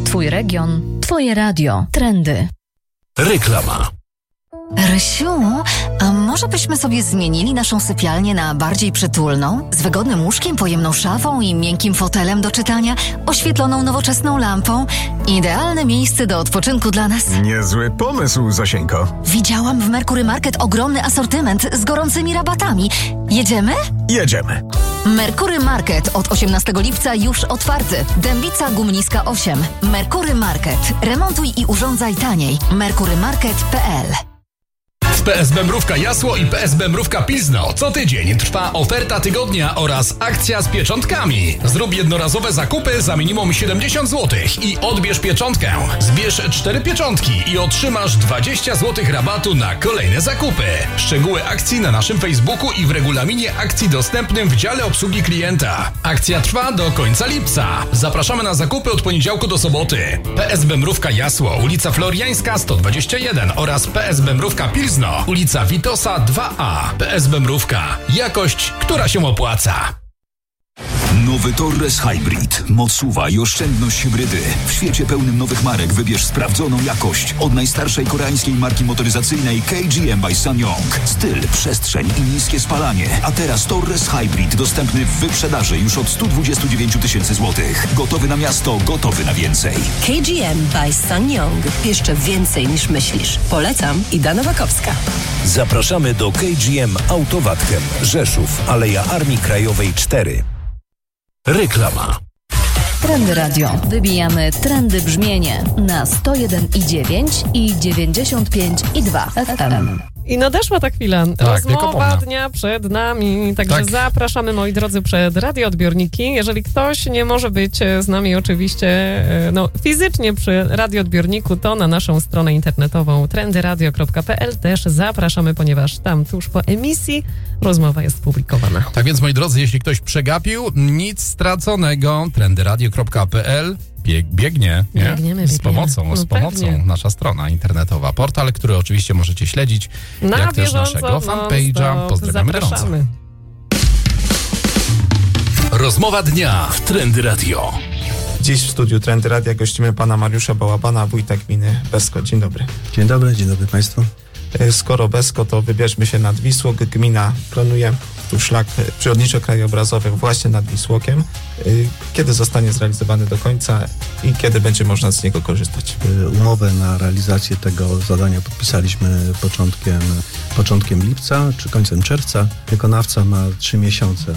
Twój region, Twoje radio, trendy. Reklama. Rysiu, a może byśmy sobie zmienili naszą sypialnię na bardziej przytulną? Z wygodnym łóżkiem, pojemną szafą i miękkim fotelem do czytania, oświetloną nowoczesną lampą. Idealne miejsce do odpoczynku dla nas. Niezły pomysł, Zosieńko. Widziałam w Mercury Market ogromny asortyment z gorącymi rabatami. Jedziemy? Jedziemy. Mercury Market od 18 lipca już otwarty. Dębica Gumniska 8. Mercury Market. Remontuj i urządzaj taniej. mercurymarket.pl. W PSB Mrówka Jasło i PSB Mrówka Pilzno co tydzień trwa oferta tygodnia oraz akcja z pieczątkami. Zrób jednorazowe zakupy za minimum 70 zł i odbierz pieczątkę. Zbierz 4 pieczątki i otrzymasz 20 zł rabatu na kolejne zakupy. Szczegóły akcji na naszym Facebooku i w regulaminie akcji dostępnym w dziale obsługi klienta. Akcja trwa do końca lipca. Zapraszamy na zakupy od poniedziałku do soboty. PSB Mrówka Jasło, ulica Floriańska 121 oraz PSB Mrówka Pilzno, ulica Witosa 2A. PSB Mrówka. Jakość, która się opłaca. Nowy Torres Hybrid. Moc SUV i oszczędność hybrydy. W świecie pełnym nowych marek wybierz sprawdzoną jakość od najstarszej koreańskiej marki motoryzacyjnej KGM by SsangYong. Styl, przestrzeń i niskie spalanie. A teraz Torres Hybrid dostępny w wyprzedaży już od 129 000 złotych. Gotowy na miasto, gotowy na więcej. KGM by SsangYong. Jeszcze więcej niż myślisz. Polecam, Ida Nowakowska. Zapraszamy do KGM Autowatchem, Rzeszów, Aleja Armii Krajowej 4. Reklama. Trendy Radio. Wybijamy trendy brzmienie na 101,9 i 95,2 FM. I nadeszła ta chwila. Tak, Rozmowa dnia przed nami. Także zapraszamy, moi drodzy, przed radioodbiorniki. Jeżeli ktoś nie może być z nami oczywiście fizycznie przy radioodbiorniku, to na naszą stronę internetową trendyradio.pl też zapraszamy, ponieważ tam tuż po emisji rozmowa jest publikowana. Tak więc, moi drodzy, jeśli ktoś przegapił, nic straconego. trendyradio.pl Biegnie. Z pomocą, nasza strona internetowa, portal, który oczywiście możecie śledzić, na jak też naszego fanpage'a. Pozdrawiamy gorąco. Rozmowa dnia w Trendy Radio. Dziś w studiu Trendy Radia gościmy pana Mariusza Bałabana, wójta gminy Besko. Dzień dobry. Dzień dobry Państwu. Skoro Besko, to wybierzmy się nad Wisłok. Gmina planuje tu szlak przyrodniczo-krajobrazowy właśnie nad Wisłokiem. Kiedy zostanie zrealizowany do końca i kiedy będzie można z niego korzystać? Umowę na realizację tego zadania podpisaliśmy początkiem lipca czy końcem czerwca. Wykonawca ma 3 miesiące